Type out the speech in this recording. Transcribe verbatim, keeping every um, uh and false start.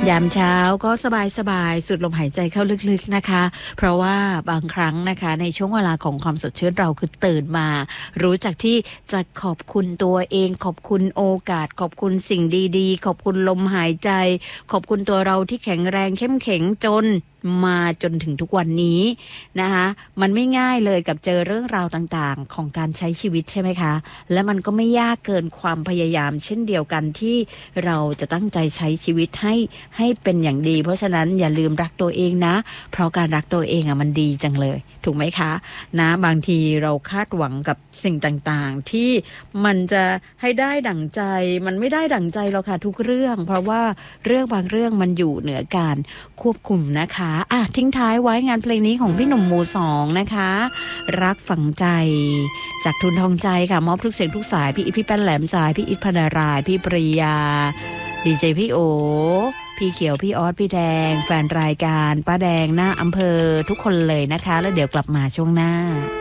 ยามเช้าก็สบายๆสูดลมหายใจเข้าลึกๆนะคะเพราะว่าบางครั้งนะคะในช่วงเวลาของความสดชื่นเราคือตื่นมารู้จักที่จะขอบคุณตัวเองขอบคุณโอกาสขอบคุณสิ่งดีๆขอบคุณลมหายใจขอบคุณตัวเราที่แข็งแรงเข้มแข็งจนมาจนถึงทุกวันนี้นะคะมันไม่ง่ายเลยกับเจอเรื่องราวต่างๆของการใช้ชีวิตใช่ไหมคะและมันก็ไม่ยากเกินความพยายามเช่นเดียวกันที่เราจะตั้งใจใช้ชีวิตให้ให้เป็นอย่างดีเพราะฉะนั้นอย่าลืมรักตัวเองนะเพราะการรักตัวเองอ่ะมันดีจังเลยถูกไหมคะนะบางทีเราคาดหวังกับสิ่งต่างๆที่มันจะให้ได้ดั่งใจมันไม่ได้ดั่งใจหรอกค่ะทุกเรื่องเพราะว่าเรื่องบางเรื่องมันอยู่เหนือการควบคุมนะคะอ่ะทิ้งท้ายไว้งานเพลงนี้ของพี่หนุ่มหมู่สองนะคะรักฝังใจจากทุนทองใจค่ะมอบทุกเสียงทุกสายพี่อิทพี่แป้นแหลมสายพี่อิทพนารายพี่ปริยาดีเจพี่โอพี่เขียวพี่ออสพี่แดงแฟนรายการป้าแดงหน้าอำเภอทุกคนเลยนะคะแล้วเดี๋ยวกลับมาช่วงหน้า